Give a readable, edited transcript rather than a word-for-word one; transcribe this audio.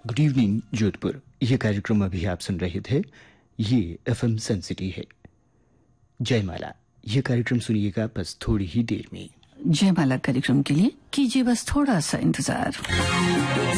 Good evening Jodhpur. ये कार्यक्रम अभी आप सुन रहे थे। ये एफएम सन सिटी है। जयमाला ये कार्यक्रम सुनिएगा बस थोड़ी ही देर में। जयमाला कार्यक्रम के लिए कीजिए बस थोड़ा सा इंतजार।